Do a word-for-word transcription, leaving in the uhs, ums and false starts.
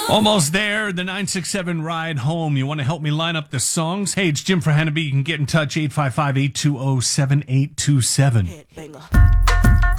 Almost there, the nine six seven ride home. You want to help me line up the songs? Hey, it's Jim for Henneby. You can get in touch, eight five five, eight two zero, seven eight two seven. Headbanger.